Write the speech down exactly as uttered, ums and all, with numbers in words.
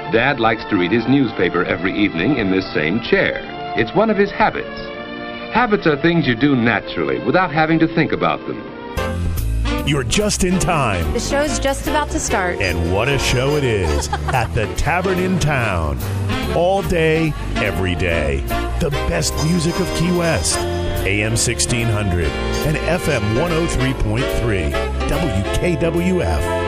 Dad likes to read his newspaper every evening in this same chair. It's one of his habits. Habits are things you do naturally without having to think about them. You're just in time. The show's just about to start. And what a show it is at the Tavern in Town. All day, every day. The best music of Key West. A M sixteen hundred and F M one oh three point three. W K W F.